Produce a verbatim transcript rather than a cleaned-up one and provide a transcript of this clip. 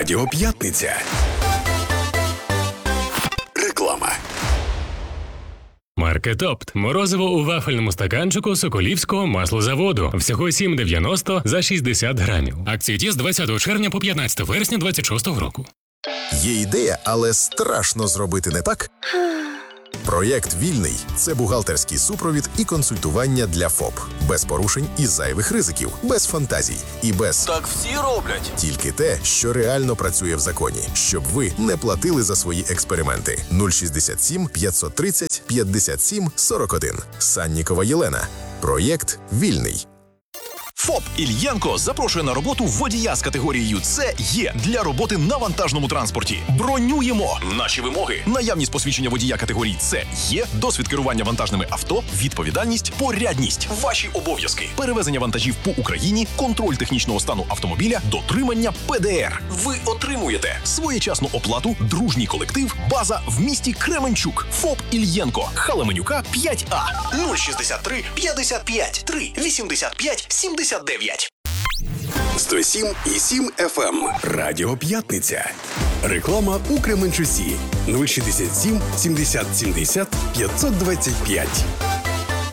Радіо П'ятниця. Реклама. Маркет Опт. Морозиво у вафельному стаканчику Соколівського маслозаводу. Всього сім дев'яносто за шістдесят грамів. Акції дії з двадцятого червня по п'ятнадцяте вересня двадцять шостого року. Є ідея, але страшно зробити не так? Проєкт «Вільний» – це бухгалтерський супровід і консультування для ФОП. Без порушень і зайвих ризиків, без фантазій і без «так всі роблять». Тільки те, що реально працює в законі, щоб ви не платили за свої експерименти. нуль шістдесят сім п'ятсот тридцять п'ятдесят сім сорок один. Саннікова Єлена. Проєкт «Вільний». ФОП «Ільєнко» запрошує на роботу водія з категорією С Є для роботи на вантажному транспорті. Бронюємо! Наші вимоги: наявність посвідчення водія категорії С Є, досвід керування вантажними авто, відповідальність, порядність. Ваші обов'язки: перевезення вантажів по Україні, контроль технічного стану автомобіля, дотримання Пе Де Ер. Ви отримуєте своєчасну оплату, дружній колектив, база в місті Кременчук. ФОП «Ільєнко», Халеменюка, п'ять А. нуль шістдесят три п'ятдесят п'ять три вісімдесят п'ять сімдесят дев'ять. сто сім і сім еф ем. Радіо П'ятниця. Реклама у Кременчуці. нуль шістдесят сім сімдесят сімдесят п'ятсот двадцять п'ять.